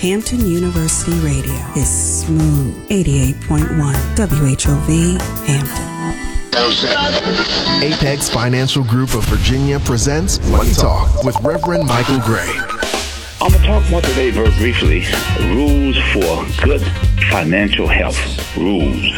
Hampton University Radio is smooth. 88.1 WHOV Hampton. Apex Financial Group of Virginia presents Money Talk with Reverend Michael Gray. I'm going to talk about today very briefly, rules for good financial health. Rules.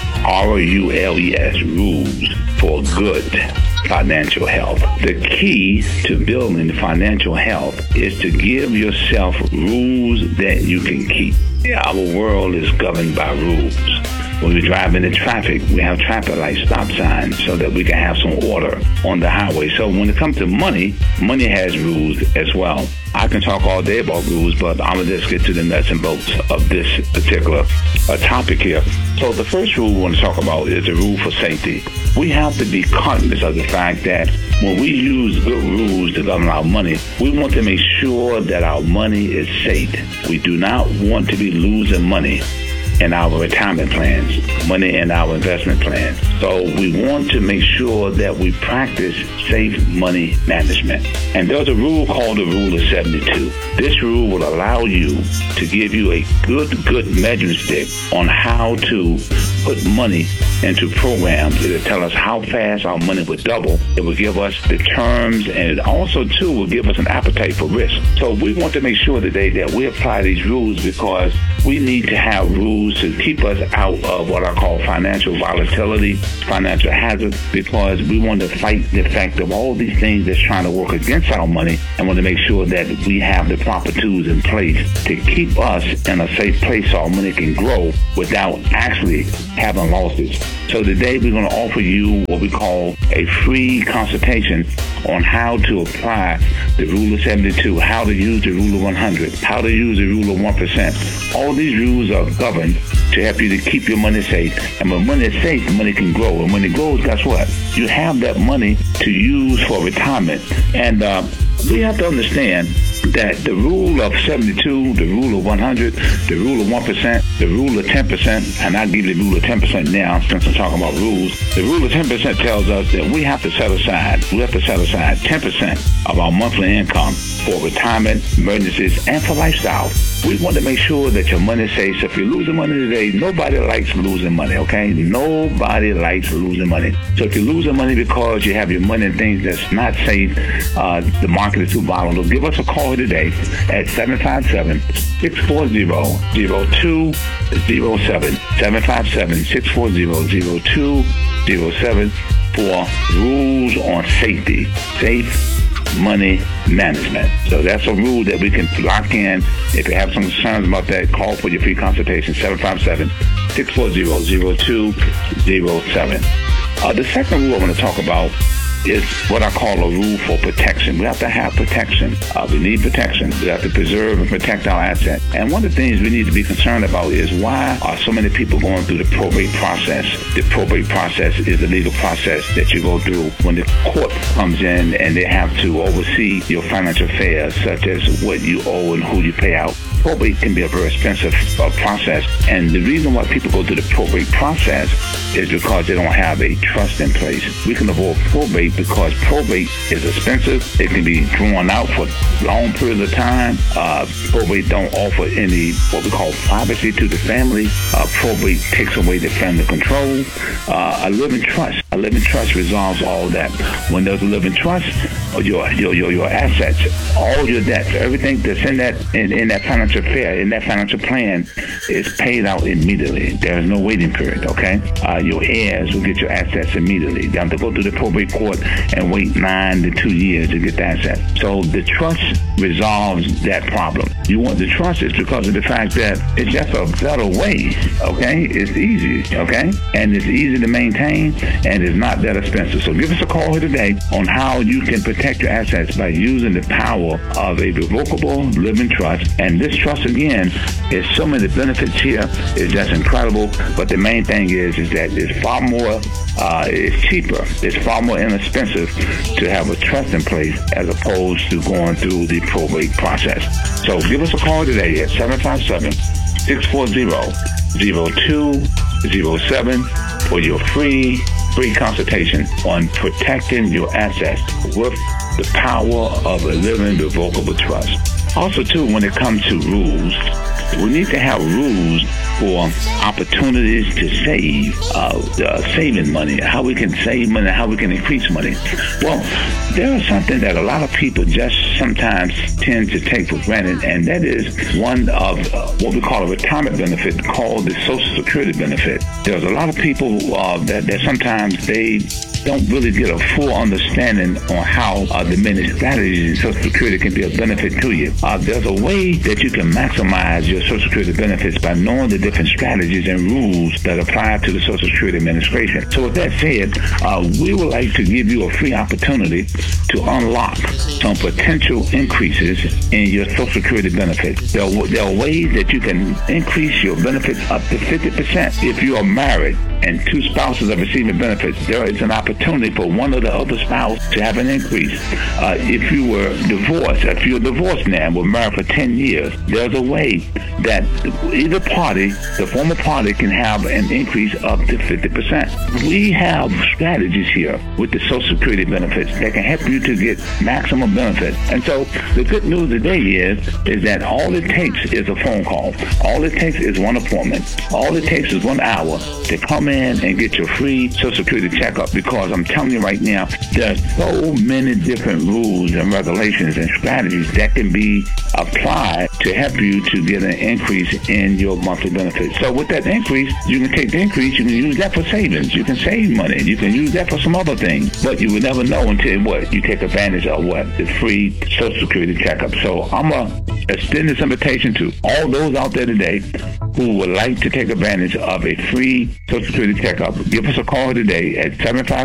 R-U-L-E-S, rules for good financial health. The key to building financial health is to give yourself rules that you can keep. Our world is governed by rules. When we drive into traffic, we have traffic light stop signs so that we can have some order on the highway. So when it comes to money, money has rules as well. I can talk all day about rules, but I'm going to just get to the nuts and bolts of this particular topic here. So the first rule we want to talk about is the rule for safety. We have to be conscious of the fact that when we use good rules to govern our money, we want to make sure that our money is safe. We do not want to be losing money in our retirement plans, money in our investment plans. So we want to make sure that we practice safe money management. And there's a rule called the Rule of 72. This rule will allow you to give you a good measuring stick on how to put money into programs. It'll tell us how fast our money will double. It will give us the terms, and it also, too, will give us an appetite for risk. So we want to make sure today that we apply these rules because we need to have rules to keep us out of what I call financial volatility, financial hazard, because we want to fight the effect of all these things that's trying to work against our money and want to make sure that we have the proper tools in place to keep us in a safe place so our money can grow without actually having losses. So today we're going to offer you what we call a free consultation on how to apply the Rule of 72, how to use the Rule of 100, how to use the Rule of 1%. All these rules are governed to help you to keep your money safe. And when money is safe, money can grow. And when it grows, guess what? You have that money to use for retirement. And we have to understand that the Rule of 72, the Rule of 100, the Rule of 1%, the Rule of 10%, and I'll give you the Rule of 10% now since I'm talking about rules. The Rule of 10% tells us that we have to set aside 10% of our monthly income for retirement, emergencies, and for lifestyle. We want to make sure that your money is safe. So if you're losing money today, nobody likes losing money, okay? Nobody likes losing money. So if you're losing money because you have your money in things that's not safe, the market is too volatile, give us a call today at 757-640-0207. 757-640-0207 for rules on safety. Safe money management. So that's a rule that we can lock in. If you have some concerns about that, call for your free consultation, 757-640-0207. The second rule I want to talk about is what I call a rule for protection. We have to have protection. We need protection. We have to preserve and protect our assets. And one of the things we need to be concerned about is why are so many people going through the probate process? The probate process is the legal process that you go through when the court comes in and they have to oversee your financial affairs, such as what you owe and who you pay out. Probate can be a very expensive process. And the reason why people go through the probate process is because they don't have a trust in place. We can avoid probate because probate is expensive. It can be drawn out for long periods of time. Probate don't offer any what we call privacy to the family. Probate takes away the family control. A living trust resolves all that. When there's a living trust, your assets, all your debts, everything that's in that financial affair, in that financial plan, is paid out immediately. There is no waiting period. Okay, your heirs will get your assets immediately. They have to go to the probate court and wait 9 to 2 years to get the asset. So the trust resolves that problem. You want the trust is because of the fact that it's just a better way. Okay, it's easy. Okay, and it's easy to maintain and it's not that expensive. So give us a call here today on how you can protect your assets by using the power of a revocable living trust. And this trust again is so many benefits here. It's just incredible. But the main thing is that it's far more, it's cheaper. It's far more inexpensive to have a trust in place as opposed to going through the probate process. So give us a call today at 757-640-0207 for your free consultation on protecting your assets with the power of a living revocable trust. Also, too, when it comes to rules, we need to have rules for opportunities to save, saving money, how we can save money, how we can increase money. Well, there is something that a lot of people just sometimes tend to take for granted, and that is one of what we call a retirement benefit called the Social Security benefit. There's a lot of people that sometimes they don't really get a full understanding on how the many strategies in Social Security can be a benefit to you. There's a way that you can maximize your Social Security benefits by knowing the different strategies and rules that apply to the Social Security Administration. So with that said, we would like to give you a free opportunity to unlock some potential increases in your Social Security benefits. There are ways that you can increase your benefits up to 50%. If you are married and two spouses are receiving benefits, there is an opportunity for one or the other spouse to have an increase. If you were divorced, if you're divorced now and were married for 10 years, there's a way that either party, the former party, can have an increase up to 50%. We have strategies here with the Social Security benefits that can help you to get maximum benefit. And so the good news today is that all it takes is a phone call. All it takes is one appointment. All it takes is 1 hour to come in and get your free Social Security checkup, because I'm telling you right now, there are so many different rules and regulations and strategies that can be applied to help you to get an increase in your monthly benefits. So with that increase, you can take the increase, you can use that for savings, you can save money, you can use that for some other things, but you will never know until you take advantage of the free Social Security checkup. So I'm going to extend this invitation to all those out there today who would like to take advantage of a free Social Security checkup. Give us a call today at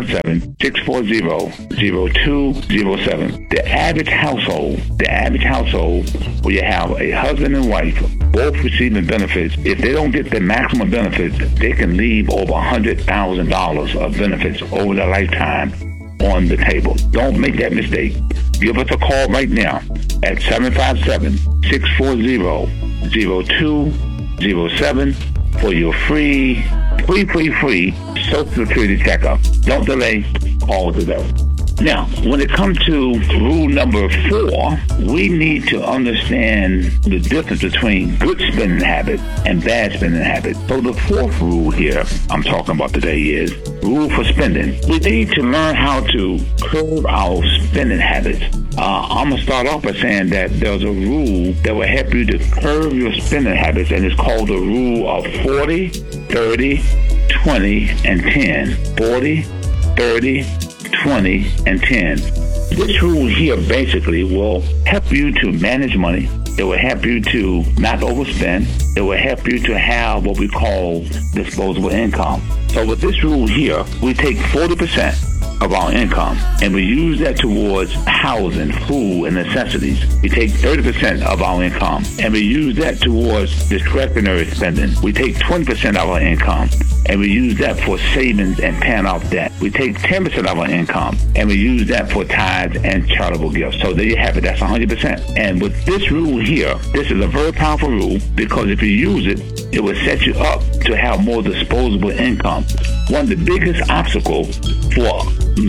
757-640-0207. The average household where you have a husband and wife both receiving benefits, if they don't get the maximum benefits, they can leave over $100,000 of benefits over their lifetime on the table. Don't make that mistake. Give us a call right now at 757-640-0207 for your free Social Security checkup. Don't delay. Call today. Now, when it comes to rule number 4, we need to understand the difference between good spending habits and bad spending habits. So the 4th rule here I'm talking about today is rule for spending. We need to learn how to curb our spending habits. I'm going to start off by saying that there's a rule that will help you to curb your spending habits, and it's called the rule of 40, 30, 20, and 10. 40, 30, 20, and 10. This rule here basically will help you to manage money. It will help you to not overspend. It will help you to have what we call disposable income. So with this rule here, we take 40% of our income and we use that towards housing, food, and necessities. We take 30% of our income and we use that towards discretionary spending. We take 20% of our income and we use that for savings and paying off debt. We take 10% of our income and we use that for tithes and charitable gifts. So there you have it. That's 100%. And with this rule here, this is a very powerful rule, because if you use it, it will set you up to have more disposable income. One of the biggest obstacles for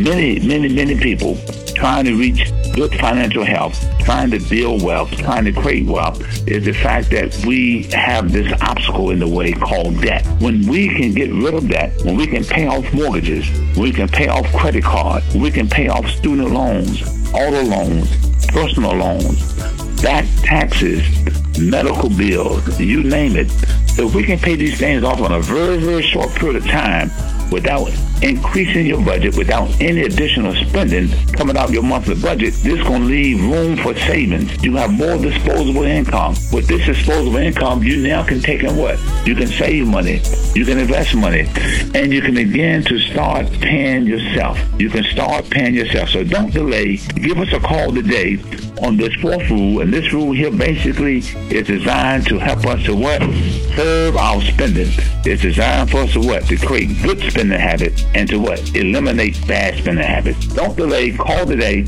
many people trying to reach good financial health, trying to build wealth, trying to create wealth, is the fact that we have this obstacle in the way called debt. When we can get rid of that, when we can pay off mortgages, we can pay off credit cards, we can pay off student loans, auto loans, personal loans, back taxes, medical bills, you name it. So if we can pay these things off on a very, very short period of time without increasing your budget, without any additional spending coming out of your monthly budget, this is going to leave room for savings. You have more disposable income. With this disposable income, you now can take in what? You can save money, you can invest money, and you can begin to start paying yourself. You can start paying yourself. So don't delay. Give us a call today on this 4th rule, and this rule here basically is designed to help us to what? Curb our spending. It's designed for us to what? To create good spending habits and to what? Eliminate bad spending habits. Don't delay. Call today,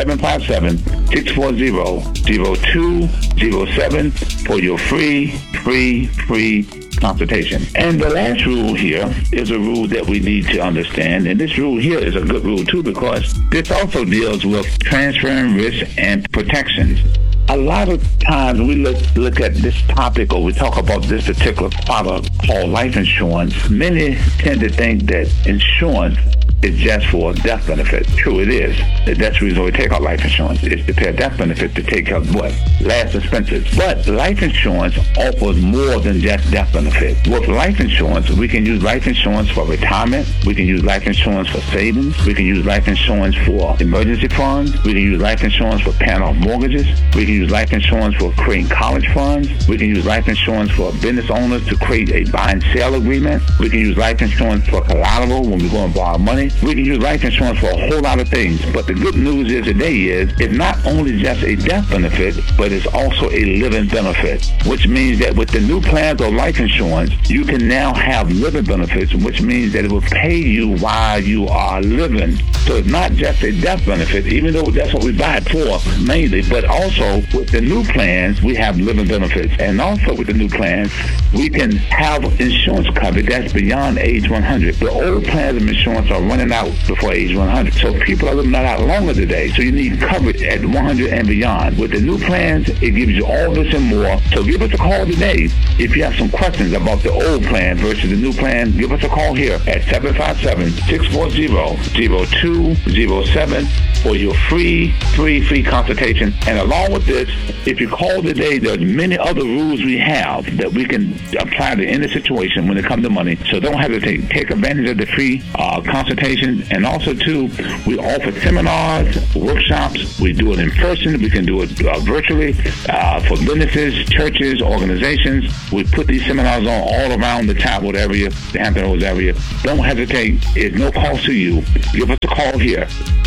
757-640-0207 for your free consultation. And the last rule here is a rule that we need to understand, and this rule here is a good rule too, because this also deals with transferring risk and protections. A lot of times we look at this topic, or we talk about this particular product called life insurance. Many tend to think that insurance is just for a death benefit. True, it is. That's the reason we take out life insurance, is to pay a death benefit to take care of what? Last expenses. But life insurance offers more than just death benefit. With life insurance, we can use life insurance for retirement. We can use life insurance for savings. We can use life insurance for emergency funds. We can use life insurance for paying off mortgages. We can use life insurance for creating college funds. We can use life insurance for business owners to create a buy and sell agreement. We can use life insurance for collateral when we go and borrow money. We can use life insurance for a whole lot of things. But the good news is today is it's not only just a death benefit, but it's also a living benefit, which means that with the new plans of life insurance, you can now have living benefits, which means that it will pay you while you are living. So it's not just a death benefit, even though that's what we buy it for mainly, but also with the new plans, we have living benefits. And also with the new plans, we can have insurance coverage that's beyond age 100. The old plans of insurance are running out before age 100. So people are living a lot longer today. So you need coverage at 100 and beyond. With the new plans, it gives you all this and more. So give us a call today. If you have some questions about the old plan versus the new plan, give us a call here at 757-640-0207 for your free consultation. And along with this, if you call today, there's many other rules we have that we can apply to any situation when it comes to money. So don't hesitate. Take advantage of the free consultation. And also, too, we offer seminars, workshops. We do it in person. We can do it virtually for businesses, churches, organizations. We put these seminars on all around the Chapel area, the Hampton Roads area. Don't hesitate. It's no cost to you. Give us a call here,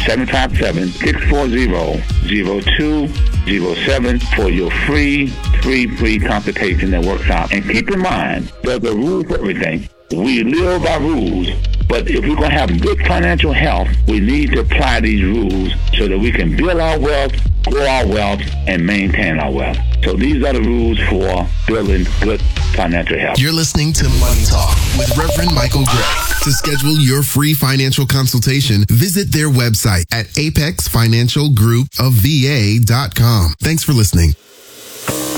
757-640-0207 for your free consultation and workshop. And keep in mind, there's a rule for everything. We live by rules. But if we're going to have good financial health, we need to apply these rules so that we can build our wealth, grow our wealth, and maintain our wealth. So these are the rules for building good financial health. You're listening to Money Talk with Reverend Michael Gray. To schedule your free financial consultation, visit their website at apexfinancialgroupofva.com. Thanks for listening.